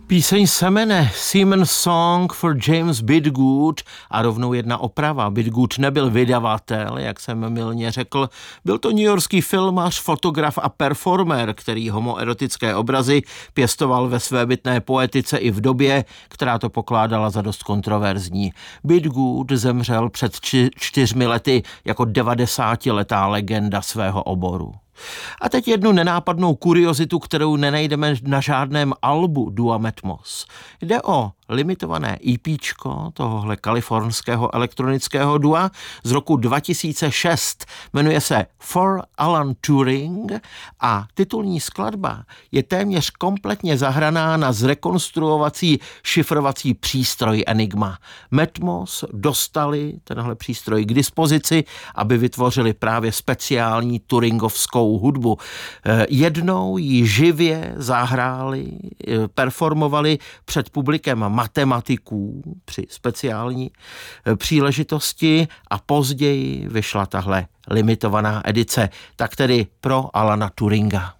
Píseň se jmenuje Simon's Song for James Bidgood a rovnou jedna oprava. Bidgood nebyl vydavatel, jak jsem mylně řekl, byl to newyorský filmař, fotograf a performer, který homoerotické obrazy pěstoval ve svébytné poetice i v době, která to pokládala za dost kontroverzní. Bidgood zemřel před 4 lety jako 90letá legenda svého oboru. A teď jednu nenápadnou kuriozitu, kterou nenajdeme na žádném albu Dua Matmos. Jde o limitované EPčko tohohle kalifornského elektronického dua z roku 2006. Jmenuje se For Alan Turing a titulní skladba je téměř kompletně zahraná na zrekonstruovací šifrovací přístroj Enigma. Matmos dostali tenhle přístroj k dispozici, aby vytvořili právě speciální turingovskou hudbu. Jednou ji živě zahráli, performovali před publikem matematiků při speciální příležitosti a později vyšla tahle limitovaná edice. Tak tedy pro Alana Turinga.